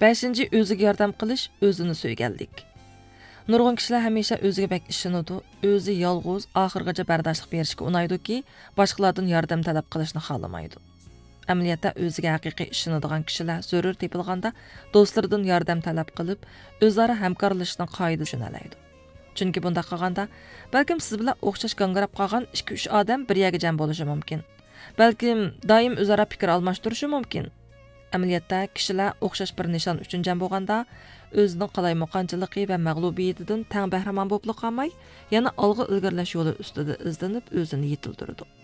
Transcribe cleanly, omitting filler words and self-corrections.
5. O'ziga yordam qilish, o'zini so'yganlik. Nurg'un kishilar hamisha o'ziga bak ishonadi, o'zi yolg'iz, oxirgacha bardoshlik berishga unaydiki, boshqalardan yordam talab qilishni xohlamaydi. Amaliyotda o'ziga haqiqiy ishonadigan kishilar zarur tepilganda do'stlaridan yordam talab qilib, o'zaro hamkorlashishning qoidasini tushunadi. Chunki bunda qilganda, balkim siz bilan o'xshash gangrab qolgan 2-3 odam bir yerga jam bo'lishi mumkin. Balkim doim o'zaro fikr almashtirishi mumkin. Amaliyotda kishilar o'xshash bir nishon uchun jam bo'lganda, o'zining qalaymoqonchiligi va mag'lubiyatidan tang bahramon bo'lib qolmay, yana olg'a ilgirlash yo'li ustida izlanib o'zini yetiltirdi.